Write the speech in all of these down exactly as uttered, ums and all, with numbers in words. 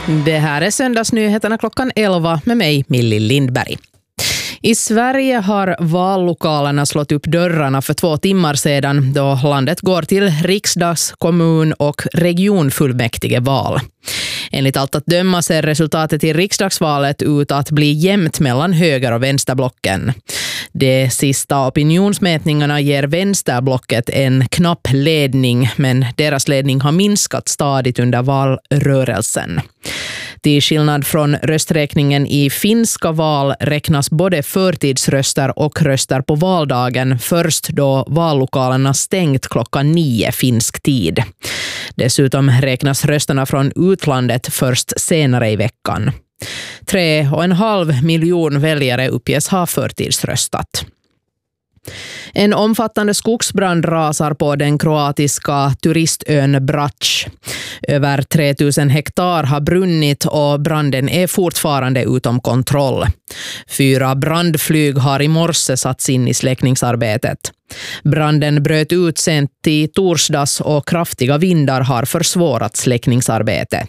Det här är söndagsnyheterna klockan elva med mig, Millie Lindberg. I Sverige har vallokalerna slått upp dörrarna för två timmar sedan då landet går till riksdags-, kommun- och regionfullmäktigeval. Enligt allt att döma ser resultatet i riksdagsvalet ut att bli jämnt mellan höger- och vänsterblocken. De sista opinionsmätningarna ger vänsterblocket en knapp ledning, men deras ledning har minskat stadigt under valrörelsen. Till skillnad från rösträkningen i finska val räknas både förtidsröster och röster på valdagen först då vallokalerna stängt klockan nio finsk tid. Dessutom räknas rösterna från utlandet först senare i veckan. Tre och en halv miljon väljare uppges ha förtidsröstat. En omfattande skogsbrand rasar på den kroatiska turistön Brač. Över tre tusen hektar har brunnit och branden är fortfarande utom kontroll. Fyra brandflyg har i morse satts in i släckningsarbetet. Branden bröt ut sent i torsdags och kraftiga vindar har försvårat släckningsarbetet.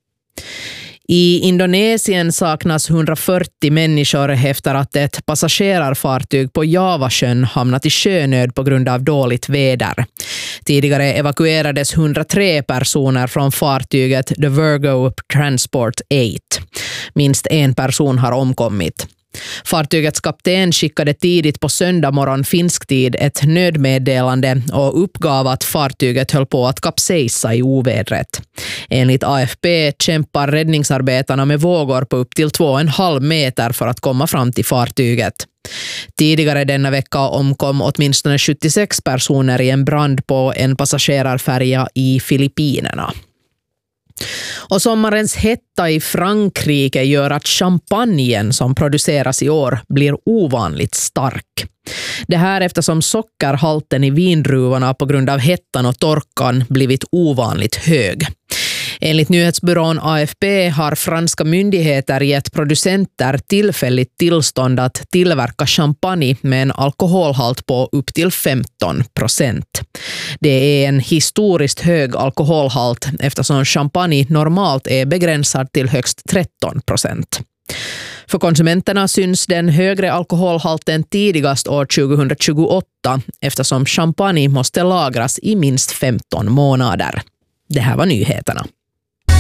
I Indonesien saknas hundrafyrtio människor efter att ett passagerarfartyg på Javasjön hamnat i sjönöd på grund av dåligt väder. Tidigare evakuerades hundratre personer från fartyget The Virgo Transport åtta. Minst en person har omkommit. Fartygets kapten skickade tidigt på söndag morgon finsk tid ett nödmeddelande och uppgav att fartyget höll på att kapsejsa i ovädret. Enligt A F P kämpar räddningsarbetarna med vågor på upp till två och en halv meter för att komma fram till fartyget. Tidigare denna vecka omkom åtminstone sjuttiosex personer i en brand på en passagerarfärja i Filippinerna. Och sommarens hetta i Frankrike gör att champagnen som produceras i år blir ovanligt stark. Det här eftersom sockerhalten i vindruvorna på grund av hettan och torkan blivit ovanligt hög. Enligt nyhetsbyrån A F P har franska myndigheter gett producenter tillfälligt tillstånd att tillverka champagne med en alkoholhalt på upp till femton procent. Det är en historiskt hög alkoholhalt eftersom champagne normalt är begränsad till högst tretton procent. För konsumenterna syns den högre alkoholhalten tidigast år tjugohundratjugoåtta eftersom champagne måste lagras i minst femton månader. Det här var nyheterna.